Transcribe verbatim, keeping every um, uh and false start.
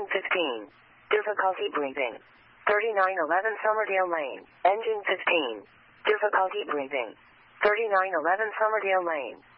Engine fifteen. Difficulty breathing. thirty-nine eleven Somerdale Lane. Engine fifteen. Difficulty breathing. thirty-nine eleven Somerdale Lane.